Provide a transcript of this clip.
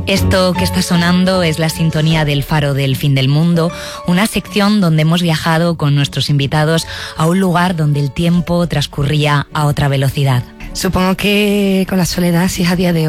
Esto que está sonando es la sintonía del Faro del Fin del Mundo, una sección donde hemos viajado con nuestros invitados a un lugar donde el tiempo transcurría a otra velocidad. Supongo que con la soledad, si es a día de hoy,